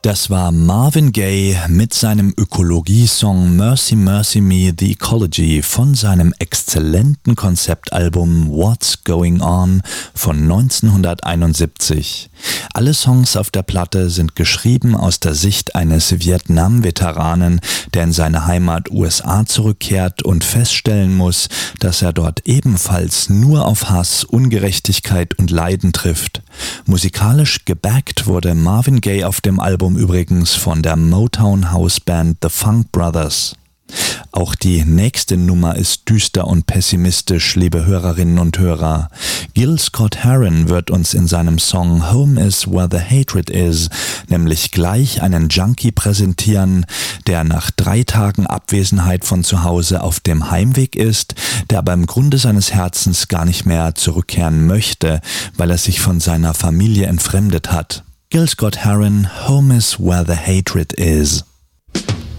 Das war Marvin Gaye mit seinem Ökologie-Song Mercy Mercy Me The Ecology von seinem exzellenten Konzeptalbum What's Going On von 1971. Alle Songs auf der Platte sind geschrieben aus der Sicht eines Vietnam-Veteranen, der in seine Heimat USA zurückkehrt und feststellen muss, dass er dort ebenfalls nur auf Hass, Ungerechtigkeit und Leiden trifft. Musikalisch gebackt wurde Marvin Gaye auf dem Album übrigens von der Motown-House-Band The Funk Brothers. Auch die nächste Nummer ist düster und pessimistisch, liebe Hörerinnen und Hörer. Gil Scott-Heron wird uns in seinem Song Home is where the hatred is nämlich gleich einen Junkie präsentieren, der nach 3 Tagen Abwesenheit von zu Hause auf dem Heimweg ist, der aber im Grunde seines Herzens gar nicht mehr zurückkehren möchte, weil er sich von seiner Familie entfremdet hat. Gil Scott-Heron, Home is where the hatred is.